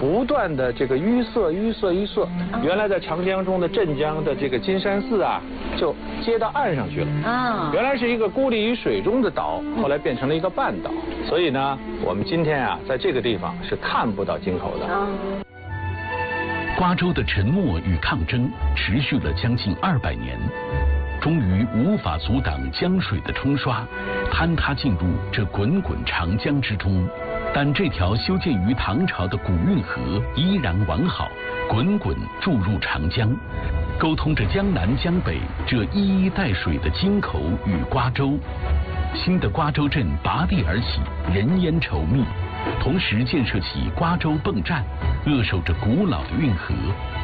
不断的这个淤塞，原来在长江中的镇江的这个金山寺啊，就接到岸上去了。啊，原来是一个孤立于水中的岛，后来变成了一个半岛。所以呢，我们今天啊，在这个地方是看不到京口的。 瓜州的沉默与抗争持续了将近200年，终于无法阻挡江水的冲刷，坍塌进入这滚滚长江之中。但这条修建于唐朝的古运河依然完好，滚滚注入长江，沟通着江南江北这一一带水的京口与瓜州。新的瓜州镇拔地而起，人烟稠密，同时建设起瓜州泵站，扼守着古老的运河。